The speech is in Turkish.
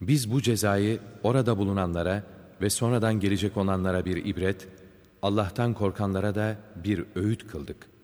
Biz bu cezayı orada bulunanlara ve sonradan gelecek olanlara bir ibret, Allah'tan korkanlara da bir öğüt kıldık.